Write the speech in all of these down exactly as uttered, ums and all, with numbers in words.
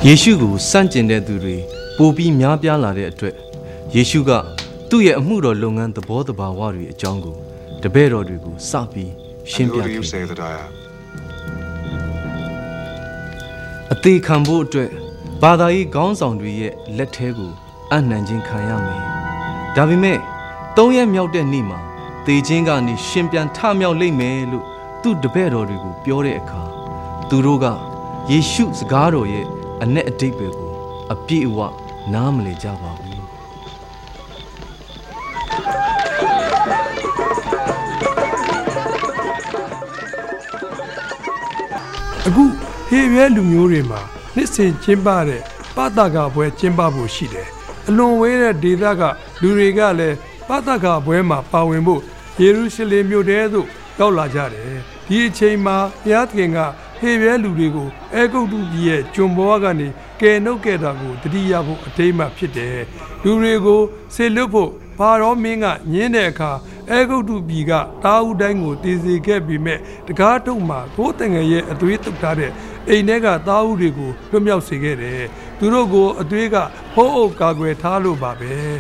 ယေရှုကိုစန့်ကျင်တဲ့သူတွေပိုပြီးများပြားလာတဲ့အတွက်ယေရှုကသူ့ရဲ့အမှုတော်လုပ်ငန်းသဘောတဘာဝတွေအကြောင်းကိုတပည့်တော်တွေကိုစပြီးရှင်းပြခဲ့အသေးခံဖို့အတွက်ဘာသာရေးခေါင်းဆောင်တွေရဲ့လက်ထဲကိုအနှံခြင်းခံရမယ်။ဒါပေမဲ့သုံးရက်မြောက်တဲ့နေ့မှာသေခြင်းကနေရှင်ပြန်ထမြောက်လိမ့်မယ်လို့သူ့တပည့်တော်တွေကိုပြောတဲ့အခါသူတို့ကယေရှုစကားတော်ရဲ့အ내အဓိပ္ပာယ်ကိုအပြည့်အဝနားမလည်ကြပါဘူး။အခုဟေဘဲလူမျိုးတွေမှာနှစ်စဉ်ကျင်းပတဲ့ပသခါပွဲကျင်းပဖို့ရှိတယ်။အလွန်ဝေးတဲ့ဒေသကလူတွေကလည်းပသခါပွဲမှာပါဝင်ဖို့ယေရုရှလင်မြို့ထဲသို့ရောက်လာကြတယ်။ဒီအချိန်မှာဘုရားသခင်ကဟေဘဲလူတွေကိုအဲဂုတ္တုပြည်ရဲ့ကျွန်ဘဝကနေကယ်နှုတ်ခဲ့တာကိုတတိယဖို့အထိမ်းအမှတ်ဖြစ်တယ်။လူတွေကိုဆေလွတ်ဖို့ဘာရောမင်းကညင်းတဲ့အခါအဲဂုတ္တုပြည်ကတာဝုတိုင်းကိုတည်စေခဲ့ပြီးမဲ့တကားထုတ်မှာကိုယ်တငယ်ရဲ့အသွေးတုပ်ထားတဲ့အိမ်ထဲကတာဝုတွေကိုလွတ်မြောက်စေခဲ့တယ်။သူတို့ကိုအသွေးကဖုံးအုပ်ကာကွယ်ထားလို့ပါပဲ။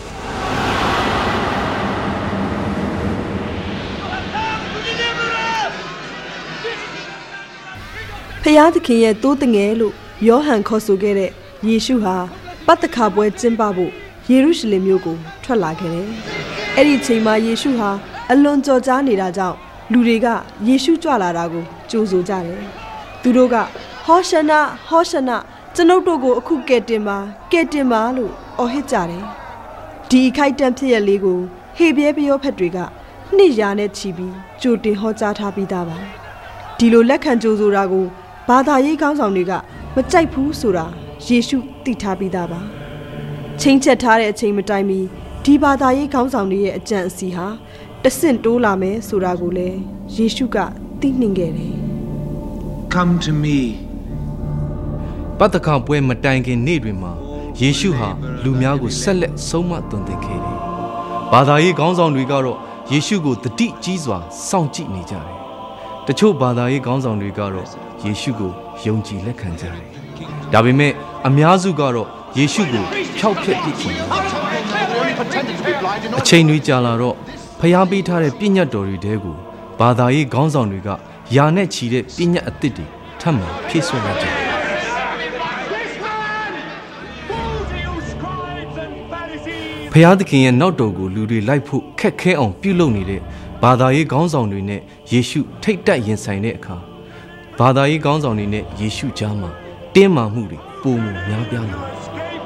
ဖျားသခင်ရဲ့တိုးတငယ်လို့ယောဟန်ခေါ်ဆိုခဲ့တဲ့ယေရှုဟာပသခါပွဲကျင်းပဖို့ယေရုရှလင်မြို့ကိုထွက်လာခဲ့တယ်။အဲ့ဒီချိန်မှာယေရှုဟာအလွန်ကြော်ကြားနေတာကြောင့်လူတွေကယေရှုကြွလာတာကိုကြိုဆိုကြတယ်။သူတို့ကဟောရှနာဟောရှနာကျွန်ုပ်တို့ကိုအခုကဲတင်ပါကဲတင်ပါလို့အော်ဟစ်ကြတယ်။ဒီခိုက်တန့်ဖြစ်ရလေးကိုဟေဘဲပယောဖက်တွေကနှစ်ရာနဲ့ချီပြီးကြိုတင်ဟောကြားထားပြီးသားပါ။ဒီလိုလက်ခံကြိုဆိုတာကိုဘာသာရေးခေါင်းဆောင်တွေကမကြိုက်ဘူးဆိုတာယေရှုသိထားပြီးသားပါချိန်ချက်ထားတဲ့အချိန်မတိုင်မီဒီဘာသာရေးခေါင်းဆောင်တွေရဲ့အကြံအစီဟာတဆင့်တိုးလာမယ်ဆိုတာကိုလည်းယေရှုကသိနှင်ခဲ့တယ် Come to me ပသခါပွဲမတိုင်ခင်နေ့တွေမှာယေရှုဟာလူများကိုဆက်လက်ဆုံးမသွန်သင်ခဲ့တယ်ဘာသာရေးခေါင်းဆောင်တွေကတော့ယေရှုကိုတတိကြီးစွာစောင့်ကြည့်နေကြတယ်တချို့ဘာသာရေးခေါင်းဆောင်တွေကတော့ယေရှုကိုယုံကြည်လက်ခံကြတယ်။ဒါပေမဲ့အများစုကတော့ယေရှုကိုဖျောက်ဖျက်ပစ်ချင်တယ်။အချိန်တွေကြာလာတော့ဖျားပေးထားတဲ့ပြညတ်တော်တွေတဲကိုဘာသာရေးခေါင်းဆောင်တွေကယာနဲ့ချီတဲ့ပြညတ်အသစ်တွေထပ်မံဖြည့်ဆွတ်လိုက်ကြတယ်။ဖျားသခင်ရဲ့နောက်တော်ကိုလူတွေလိုက်ဖို့ခက်ခဲအောင်ပြုလုပ်နေတဲ့ဘာသာရေးခေါင်းဆောင်တွေနဲ့ယေရှုထိတ်တက်ရင်ဆိုင်တဲ့အခါဘာသာရေးခေါင်းဆောင်တွေနဲ့ယေရှုကြားမှာတင်းမာမှုတွေပုံမများပြားလာတယ်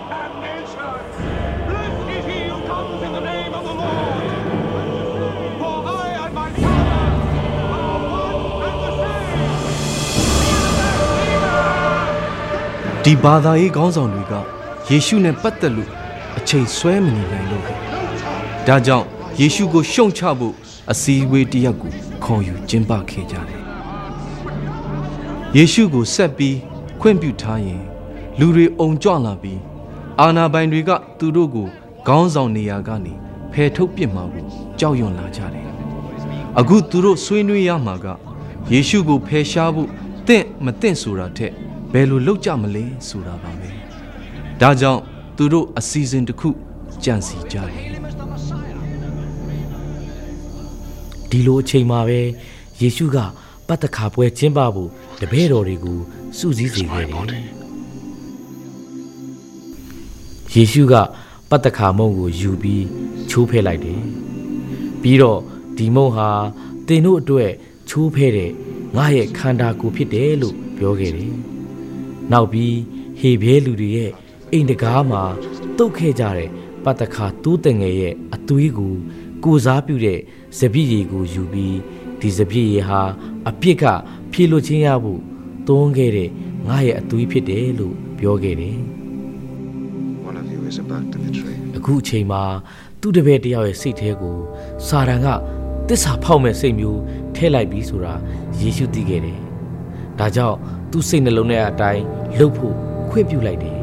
ဒီဘာသာရေးခေါင်းဆောင်တွေကယေရှုနဲ့ပတ်သက်လို့အချိန်ဆွဲမနေနိုင်လို့ခဲ့ဒါကြောင့်ယေရှုကိုရှုံချဖို့အစည်းအဝေးတစ်ရပ်ကိုခေါ်ယူကျင်းပခဲ့ကြတယ်ယေရှုကိုဆက်ပြီးခွင့်ပြုထားရင်လူတွေအုံကြွလာပြီးအာဏာပိုင်တွေကသူတို့ကိုခေါင်းဆောင်နေရာကနေဖယ်ထုတ်ပစ်မှာကိုကြောက်ရွံ့လာကြတယ်အခုသူတို့ဆွေးနွေးရမှာကယေရှုကိုဖယ်ရှားဖို့တင့်မတင့်ဆိုတာထက်ဘယ်လိုလုပ်ကြမလဲဆိုတာပါပဲဒါကြောင့်သူတို့အစီအစဉ်တစ်ခုကြံစီကြတယ်ဒီလိုအချိန်မှာပဲယေရှုကပသခါပွဲကျင်းပဖို့တပည့်တော်တွေကိုစုစည်းစေခဲ့တယ်ယေရှုကပသခါမုန့်ကိုယူပြီးချိုးဖဲ့လိုက်တယ်ပြီးတော့ဒီမုန့်ဟာသင်တို့အတွက်ချိုးဖဲ့တဲ့ငါရဲ့ခန္ဓာကိုယ်ဖြစ်တယ်လို့ပြောခဲ့တယ်နောက်ပြီးဟေဘဲလူတွေရဲ့အိမ်တကားမှာတုတ်ခဲ့ကြတဲ့ပသခါတိုးတငယ်ရဲ့အသွေးကိုကိုစားပြုတဲ့စပည့်ရည်ကိုယူပြီးဒီစပည့်ရည်ဟာအပြစ်ကဖြေလွတ်ခြင်းရဖို့သွန်းခဲ့တဲ့ငါရဲ့အသွေးဖြစ်တယ်လို့ပြောခဲ့တယ်အခုအချိန်မှာသူ့တပည့်တယောက်ရဲ့စိတ်ထဲကိုစာတန်ကတစ္ဆာဖောက်မဲ့စိတ်မျိုးထည့်လိုက်ပြီးဆိုတာယေရှုသိခဲ့တယ်ဒါကြောင့်သူ့စိတ်နှလုံးထဲအတိုင်းလှုပ်ဖို့ခွင့်ပြုလိုက်တယ်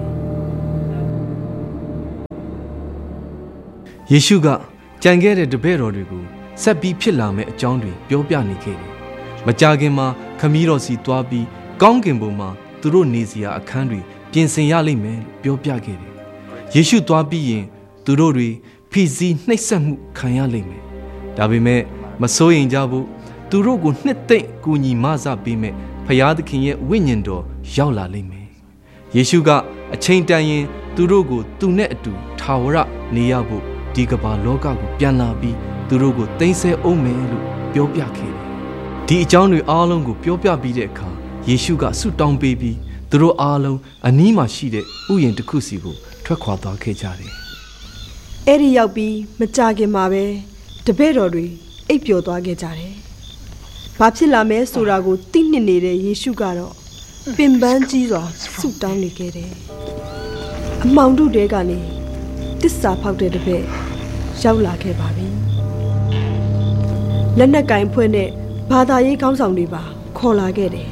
ယေရှုကကြံခဲ့တဲ့တပည့်တော်တွေကိုဆက်ပြီးဖြစ်လာမယ့်အကြောင်းတွေပြောပြနေခဲ့တယ်။မကြာခင်မှာခမည်းတော်စီသွားပြီးကောင်းကင်ဘုံမှာသူတို့နေစရာအခန်းတွေပြင်ဆင်ရလိမ့်မယ်လို့ပြောပြခဲ့တယ်ယေရှုသွားပြီးရင်သူတို့တွေဖိစီးနှိပ်စက်မှုခံရလိမ့်မယ်ဒါပေမဲ့မစိုးရင်ကြဘူးသူတို့ကိုနှစ်သိမ့်ကူညီမဆပေးမယ်ဖျားသခင်ရဲ့ဝိညာဉ်တော်ရောက်လာလိမ့်မယ်ယေရှုကအချိန်တန်ရင်သူတို့ကိုသူနဲ့အတူထာဝရနေရဖို့ဒီကမ္ဘာလောကကိုပြန်လာပြီးသူတို့ကိုသိမ်းဆည်းအောင်မယ်လို့ပြောပြခဲ့တယ်ဒီအကြောင်းတွေအားလုံးကိုပြောပြပြီးတဲ့အခါယေရှုကဆုတောင်းပေးပြီးသူတို့အားလုံးအနီးမှာရှိတဲ့ဥယျာဉ်တစ်ခုစီကိုထွက်ခွာသွားခဲ့ကြတယ်အဲ့ဒီရောက်ပြီးမကြခင်မှာပဲတပည့်တော်တွေအိပ်ပျော်သွားခဲ့ကြတယ်ဘာဖြစ်လာမဲဆိုတာကိုသိနှစ်နေတဲ့ယေရှုကတော့ပင်ပန်းကြီးစွာဆုတောင်းနေခဲ့တယ်အမှောင်တုတဲကနေတစ္ဆာဖောက်တဲ့တပည့်ရောက်လာခဲ့ပါပြီလက်နက်ကင်ဖွဲ့နဲ့ဘာသာရေးခေါင်းဆောင်တွေပါခေါ်လာခဲ့တယ်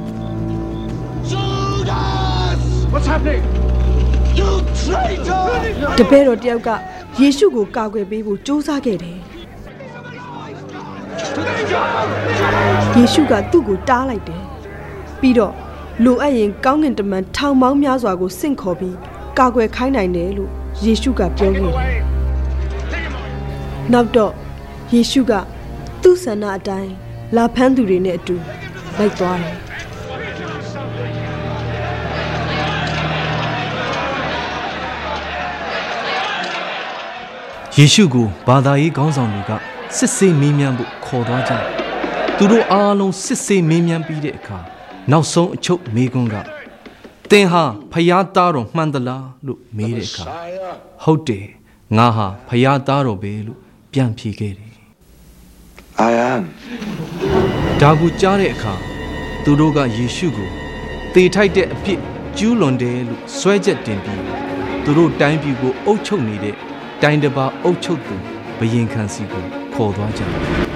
What's happening? You traitor! တပည့်တော်တယောက်ကယေရှုကိုကာကွယ်ပေးဖို့ကြိုးစားခဲ့တယ်ယေရှုကသူ့ကိုတားလိုက်တယ်ပြီးတော့လိုအပ်ရင်ကောင်းကင်တမန်ထောင်ပေါင်းများစွာကိုဆင့်ခေါ်ပြီးကာကွယ်ခိုင်းနိုင်တယ်လို့ယေရှုကပြောခဲ့တယ်နောက်တော့ယေရှုကသူ့ဆန္ဒအတိုင်းလာဖမ်းသူတွေနဲ့အတူလိုက်သွားတယ်ယေရှုကိုဘာသာရေးခေါင်းဆောင်တွေကစစ်ဆေးမေးမြန်းဖို့ခေါ်သွားကြတယ်သူတို့အားလုံးစစ်ဆေးမေးမြန်းပြီးတဲ့အခါနောက်ဆုံးအချုပ်မေးခွန်းကသင်ဟာဖယားသားတော်မှန်သလားလို့မေးတဲ့အခါဟုတ်တယ်ငါဟာဖယားသားတော်ပဲလို့ပြန်ဖြေခဲ့တယ် I am ဒါကိုကြားတဲ့အခါသူတို့ကယေရှုကိုသေထိုက်တဲ့အဖြစ်ကျူးလွန်တယ်လို့ဆွဲချက်တင်ပြီးသူတို့တိုင်းပြည်ကိုအုပ်ချုပ်နေတဲ့တိုင်းတစ်ပါးအုပ်ချုပ်သူဘယင်ခံစီကိုခေါ်သွားကြတယ်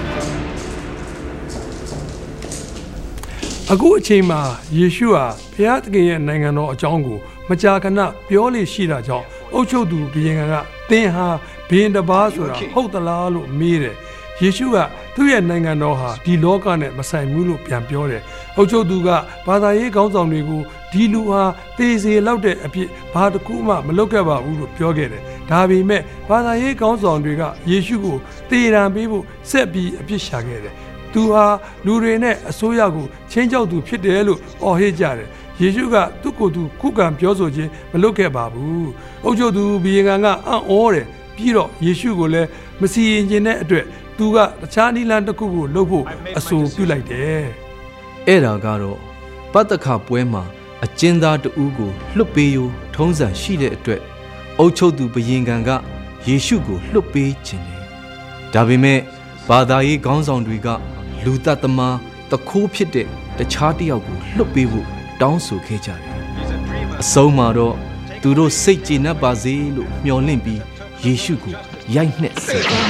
အခုအချိန်မှာယေရှုဟာဘုရားသခင်ရဲ့နိုင်ငံတော်အကြောင်းကိုမကြာခဏပြောလေရှိတာကြောင့်အုပ်ချုပ်သူဘုရင်ကသင်ဟာဘုရင်တစ်ပါးဆိုတာဟုတ်သလားလို့မေးတယ်ယေရှုကသူ့ရဲ့နိုင်ငံတော်ဟာဒီလောကနဲ့မဆိုင်ဘူးလို့ပြန်ပြောတယ်အုပ်ချုပ်သူကဘာသာရေးခေါင်းဆောင်တွေကိုဒီလူဟာသေစေလောက်တဲ့အဖြစ်ဘာတစ်ခုမှမလုပ်ခဲ့ပါဘူးလို့ပြောခဲ့တယ်ဒါပေမဲ့ဘာသာရေးခေါင်းဆောင်တွေကယေရှုကိုသေရန်ပေးဖို့ဆက်ပြီးအပြစ်ရှာခဲ့တယ်သူဟာလူတွေနဲ့အစိုးရကိုချင်းချောက်သူဖြစ်တယ်လို့အော်ဟစ်ကြတယ်ယေရှုကသူ့ကိုယ်သူခုခံပြောဆိုခြင်းမလုပ်ခဲ့ပါဘူးအုပ်ချုပ်သူဘုရင်ကအံ့ဩတယ်ပြီးတော့ယေရှုကိုလည်းမစီရင်ခြင်းတဲ့အတွက်သူကတခြားနိလန်တစ်ခုကိုလုပ်ဖို့အဆိုပြုလိုက်တယ်အဲ့ဒါကတော့ပတ္တခပွဲမှာအကျဉ်းသားတဦးကိုလွတ်ပေးရထုံးစံရှိတဲ့အတွက်အုပ်ချုပ်သူဘုရင်ကယေရှုကိုလွတ်ပေးခြင်းတယ်ဒါပေမဲ့ဘာသာရေးခေါင်းဆောင်တွေကလူတတ်သမားတခိုးဖြစ်တဲ့တခြားတစ်ယောက်ကိုလွတ်ပေးဖို့တောင်းဆိုခဲ့ကြတယ်အဆုံးမှာတော့သူတို့စိတ်ကျေနပ်ပါစေလို့မျှော်လင့်ပြီးယေရှုကိုရိုက်နှက်စေတယ်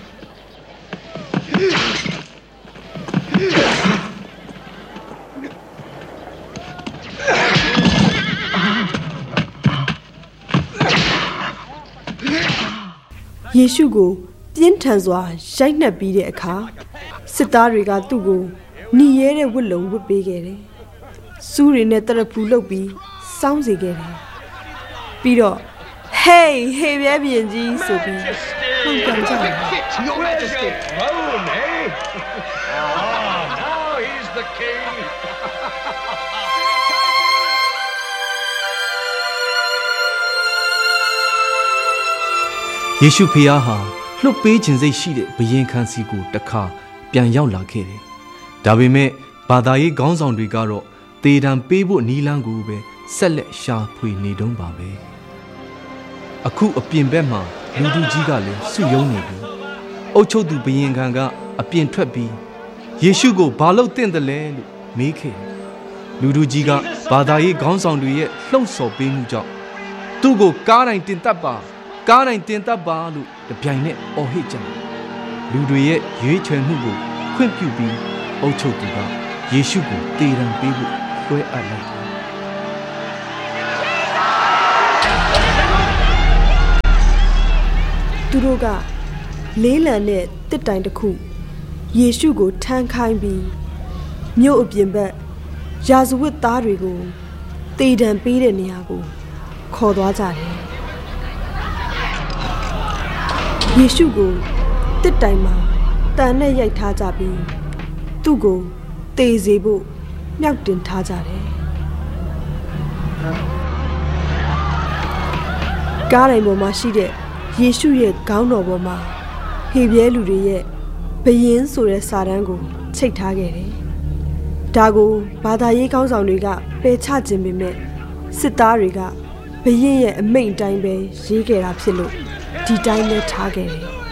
ယေရှုကိုပြင်းထန်စွာရိုက်နှက်ပြီးတဲ့အခါစစ်သားတွေကသူ့ကိုหนีရဲတဲ့ဝတ်လုံဝတ်ပေးခဲ့တယ်။စူးတွေနဲ့တရဖူလုပ်ပြီးစောင်းစေခဲ့တယ်။ပြီးတော့ Hey, hey ပြပြင်းကြီးဆိုပြီးမှန်ကန်ကြတယ် Your Majesty Rome, eh? Ah, now he's the king. ယေရှုဖျားဟာလွတ်ပေးခြင်းစိတ်ရှိတဲ့ဘုရင်ခံစီကိုတစ်ခါပြန်ရောက်လာခဲ့တယ်။ဒါပေမဲ့ဘာသာရေးခေါင်းဆောင်တွေကတော့တေတံပေးဖို့နီးလန်းကိုပဲဆက်လက်ရှာဖွေနေတုန်းပါပဲ။အခုအပြင်ဘက်မှာလူသူကြီးကလည်းစုယုံနေပြီ။အုတ်ချုပ်သူဘုရင်ခံကအပြင်ထွက်ပြီးယေရှုကိုဘာလို့တင့်တယ်လဲလို့မေးခဲ့တယ်။လူသူကြီးကဘာသာရေးခေါင်းဆောင်တွေရဲ့လှုံ့ဆော်ပေးမှုကြောင့်သူ့ကိုကားတိုင်းတင်တပ်ပါကားတိုင်းတင်တပ်ပါလို့တပြိုင်နက်အော်ဟစ်ကြတယ်လူတွေရဲ့ရွေးချယ်မှုကိုခွင့်ပြုပြီးအုပ်ချုပ်သူကယေရှုကိုတေတံပေးဖို့လွှဲအပ်လိုက်တယ်သူတို့ကလေးလံတဲ့တစ်တိုင်တစ်ခုယေရှုကိုထမ်းခိုင်းပြီးမြို့အပြင်ဘက်ရာဇဝတ်သားတွေကိုတတေတံပေးတဲ့နေရာကိုခေါ်သွားကြတယ်ယေရှုကိုတစ်တိုင်မှာတန်နဲ့ရိုက်ထားကြပြီးသူ့ကိုတေစေဖို့မြောက်တင်ထားကြတယ်ကားတိုင်းပေါ်မှာရှိတဲ့ယေရှုရဲ့ခေါင်းတော်ပေါ်မှာဟေပြဲလူတွေရဲ့ဘယင်းဆိုတဲ့စာတန်းကိုချိတ်ထားခဲ့တယ်။ဒါကိုဘာသာရေးခေါင်းဆောင်တွေကပယ်ချခြင်းပေမဲ့စစ်သားတွေကဘယင်းရဲ့အမိန့်တိုင်းပဲရေးခဲ့တာဖြစ်လို့ဒီတိုင်းပဲထားခဲ့တယ်။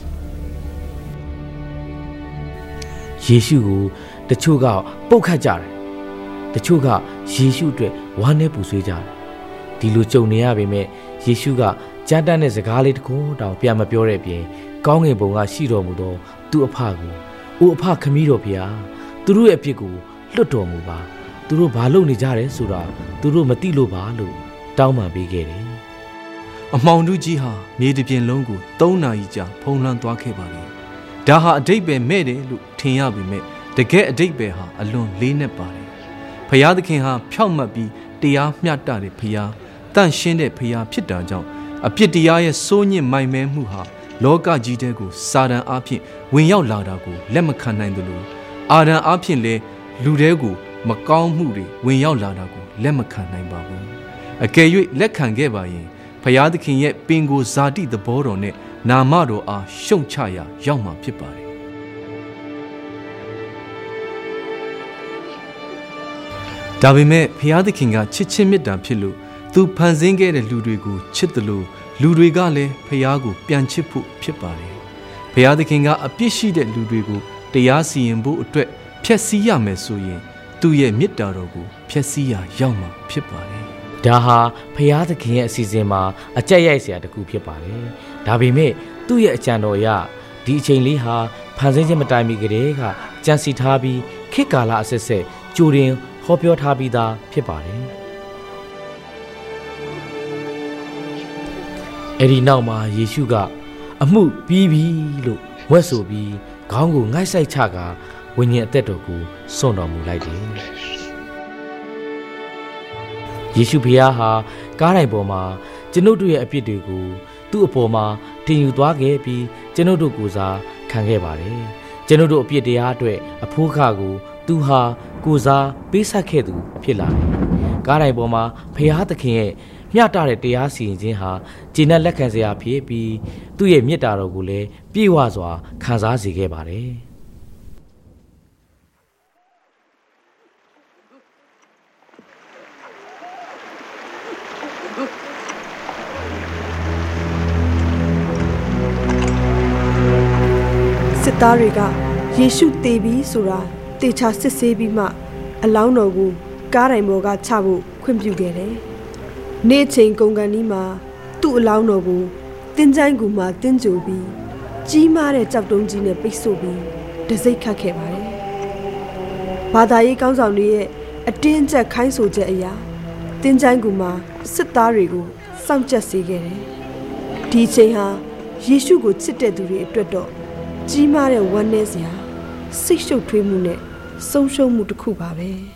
ယေရှုကိုတချို့ကပုတ်ခတ်ကြတယ်။တချို့ကယေရှုအတွက်ဝမ်းနဲ့ပူဆွေးကြတယ်။ဒီလိုကြုံနေရပေမဲ့ယေရှုကကြမ်းတမ်းတဲ့စကားလေးတစ်ခုတောင်ပြန်မပြောတဲ့ပြင်ကောင်းငင်ဘုံကရှိတော်မူသောသူ့အဖကိုအိုအဖခမည်းတော်ဖျားသူတို့ရဲ့အပြစ်ကိုလွတ်တော်မူပါသူတို့ဘာလုပ်နေကြတယ်ဆိုတာသူတို့မသိလို့ပါလို့တောင်းပန်ပေးခဲ့တယ်အမှောင်ထုကြီးဟာမြေတစ်ပြင်လုံးကိုသုံးနာရီကြာဖုံးလွှမ်းသွားခဲ့ပါလေဒါဟာအတိတ်ပဲမဲ့တယ်လို့ထင်ရပေမဲ့တကယ်အတိတ်ပဲဟာအလွန်လေးနက်ပါတယ်ဖျားသခင်ဟာဖြောက်မှတ်ပြီးတရားမျှတတဲ့ဖျားတန့်ရှင်းတဲ့ဖျားဖြစ်တာကြောင့်အပြစ်တရားရဲ့စိုးညစ်မိုင်မဲမှုဟာလောကကြီးတဲ့ကိုစာတန်အားဖြင့်ဝင်ရောက်လာတာကိုလက်မခံနိုင်သလိုအာဒံအားဖြင့်လည်းလူတဲကိုမကောင်းမှုတွေဝင်ရောက်လာတာကိုလက်မခံနိုင်ပါဘူးအကယ်၍လက်ခံခဲ့ပါရင်ဖျားသခင်ရဲ့ပင်ကိုဇာတိသဘောတော်နဲ့နာမတော်အားရှုံချရာရောက်မှာဖြစ်ပါတယ်ဒါပေမဲ့ဖျားသခင်ကချစ်ချင်းမေတ္တာဖြစ်လို့သူဖန်ဆင်းခဲ့တဲ့လူတွေကိုချစ်တယ်လို့လူတွေကလည်းဖျားကိုပြန်ချစ်ဖို့ဖြစ်ပါတယ်။ဖျားသခင်ကအပြစ်ရှိတဲ့လူတွေကိုတရားစီရင်ဖို့အတွက်ဖျက်ဆီးရမယ်ဆိုရင်သူ့ရဲ့မေတ္တာတော်ကိုဖျက်ဆီးရရောက်မှာဖြစ်ပါတယ်။ဒါဟာဖျားသခင်ရဲ့အစီအစဉ်မှာအကြက်ရိုက်စရာတစ်ခုဖြစ်ပါတယ်။ဒါပေမဲ့သူ့ရဲ့အကြံတော်အရဒီအချိန်လေးဟာဖန်ဆင်းခြင်းမတိုင်မီကတည်းကကြံစီထားပြီးခေတ်ကာလအဆက်ဆက်ကြိုတင်ဟောပြောထားပြီးသားဖြစ်ပါတယ်။အဲ့ဒီနောက်မှာယေရှုကအမှုပြီးပြီလို့ဝှက်ဆိုပြီးခေါင်းကိုငိုက်ဆိုင်ချကဝိညာဉ်အသက်တော်ကိုစွန့်တော်မူလိုက်တယ်ယေရှုဖျားဟာကားတိုင်းပေါ်မှာကျွန်ုပ်တို့ရဲ့အပြစ်တွေကိုသူ့အပေါ်မှာတင်ယူသွားခဲ့ပြီးကျွန်ုပ်တို့ကိုစားခံခဲ့ပါတယ်ကျွန်ုပ်တို့အပြစ်တရားအတွက်အဖိုးခကိုသူဟာကိုစားပေးဆက်ခဲ့သူဖြစ်လာတယ်ကားတိုင်းပေါ်မှာဖျားသခင်ရဲ့မျှတတဲ့တရားစီရင်ခြင်းဟာကျေနပ်လက်ခံစရာဖြစ်ပြီးသူ့ရဲ့မေတ္တာတော်ကိုလည်းပြည့်ဝစွာခံစားစေခဲ့ပါတယ်စစ်သားတွေကယေရှုသေပြီဆိုတာတေချာစစ်ဆေးပြီးမှအလောင်းတော်ကိုကားတိုင်းပေါ်ကချဖို့ခွင့်ပြုခဲ့တယ်နေ့ချိန်ကုန်ကန်ဒီမှာသူ့အလောင်းတော်ကိုတင်းချိုင်းကူမှာတင်းကြိုပြီးကြီးမားတဲ့ကြောက်တုံးကြီးနဲ့ပိတ်ဆို့ပြီးတစိ့ခတ်ခဲ့ပါတယ်။ဘာသာရေးကောင်းဆောင်တွေရဲ့အတင်းကျပ်ခိုင်းဆိုချက်အရာတင်းချိုင်းကူမှာစစ်သားတွေကိုစောင့်ကြပ်စေခဲ့တယ်။ဒီချိန်ဟာယေရှုကိုချစ်တဲ့သူတွေအတွက်တော့ကြီးမားတဲ့ဝမ်းနည်းစရာစိတ်ရှုပ်ထွေးမှုနဲ့ဆုံးရှုံးမှုတစ်ခုပါပဲ။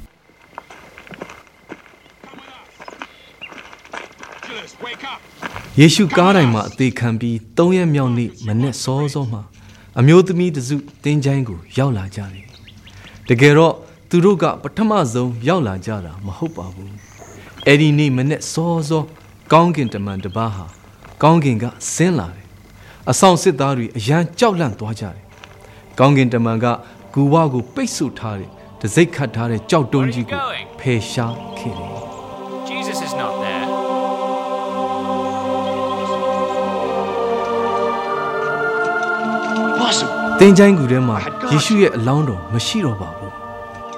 ယေရှုကားတိုင်းမှာအသေးခံပြီးသုံးရက်မြောက်နေ့မနေ့စောစောမှာအမျိုးသမီးတစုတင်းချိုင်းကိုရောက်လာကြတယ်။တကယ်တော့သူတို့ကပထမဆုံးရောက်လာကြတာမဟုတ်ပါဘူး။အဲ့ဒီနေ့မနေ့စောစောကောင်းကင်တမန်တစ်ပါးဟာကောင်းကင်ကဆင်းလာတယ်။အဆောင်စစ်သားတွေအရန်ကြောက်လန့်သွားကြတယ်။ကောင်းကင်တမန်ကဂူဝါကိုပိတ်ဆို့ထားတဲ့တစိ့ခတ်ထားတဲ့ကြောက်တုံးကြီးကိုဖယ်ရှားခဲ့တယ်။ Jesus is not there. Awesome. တင်းချိုင်းကူထဲမှာယေရှုရဲ့အလောင်းတော်မရှိတော့ပါဘူး